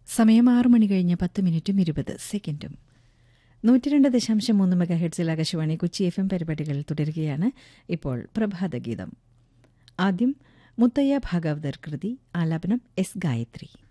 സമയം 6 മണി കഴിഞ്ഞ് 10 മിനിറ്റും 20 സെക്കൻഡും. 102.3 മെഗാഹെർട്സിൽ ആകാശവാണി കൊച്ചി FM പരിപാടികൾ തുടരുകയാണ്. ഇപ്പോൾ പ്രഭാതഗീതം. ആദ്യം മുത്തയ്യ ഭാഗവതർ കൃതി, ആലാപനം എസ് ഗായത്രി.